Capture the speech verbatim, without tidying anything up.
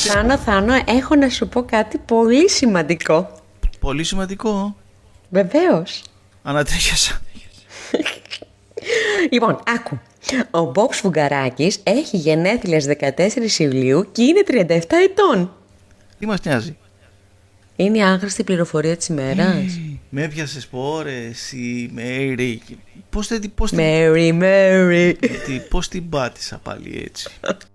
Θάνο, Θάνο, έχω να σου πω κάτι πολύ σημαντικό. Πολύ σημαντικό. Βεβαίως. Ανατρίχιασα. Λοιπόν, άκου. Ο Μπομπ Σφουγγαράκης έχει γενέθλια στις δεκατέσσερις Ιουλίου και είναι τριάντα επτά ετών. Τι μας νοιάζει? Είναι η άγνωστη πληροφορία της ημέρας. Με έπιασες πόρες η Μέρι. Πώς, πώς, Μέρι, Μέρι. πώς την πάτησα πάλι έτσι.